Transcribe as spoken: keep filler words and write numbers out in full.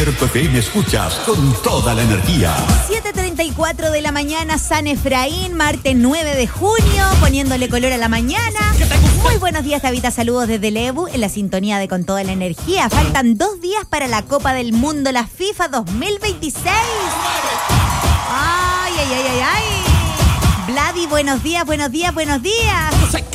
Despierto F M escuchas con toda la energía. siete treinta y cuatro de la mañana, San Efraín, martes nueve de junio, poniéndole color a la mañana. Muy buenos días, Tabita, saludos desde Lebu, en la sintonía de Con Toda la Energía. Faltan dos días para la Copa del Mundo, la FIFA dos mil veintiséis. Ay, ay, ay, ay, ay. Vladi, buenos días, buenos días, buenos días.